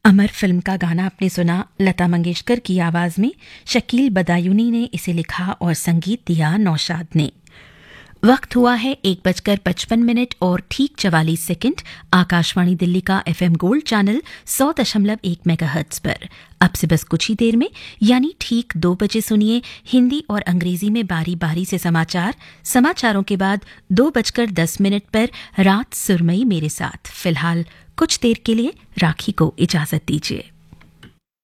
अमर film का गाना आपने सुना लता मंगेशकर की आवाज में। शकील बदायूनी ने इसे लिखा और संगीत दिया नौशाद ने। वक्त हुआ है 1:55 और ठीक 44 सेकंड। आकाशवाणी दिल्ली का FM गोल्ड चैनल 100.1 मेगाहर्ट्ज पर। अब से बस कुछ ही देर में यानी ठीक 2 बजे सुनिए हिंदी और अंग्रेजी में बारी बारी से समाचार। समाचारों के बाद 2:10 पर रात सुरमई मेरे साथ। फिलहाल कुछ देर के लिए राखी को इजाजत दीजिए।